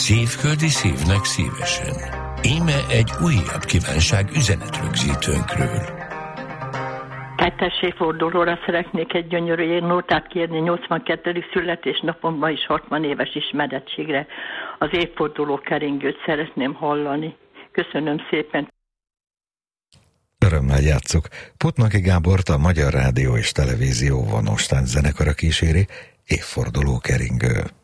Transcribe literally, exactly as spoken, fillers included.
Szívföldi szívnek szívesen. Íme egy újabb kívánság üzenetrögzítőnkről. Kettes évfordulóra szeretnék egy gyönyörű nótát kérni nyolcvankettedik születésnapomban is hatvan éves ismerettségre. Az évforduló keringőt szeretném hallani. Köszönöm szépen. Örömmel játsszuk. Putnaki Gábort a Magyar Rádió és Televízió vonóstán zenekara kíséri, évforduló keringő.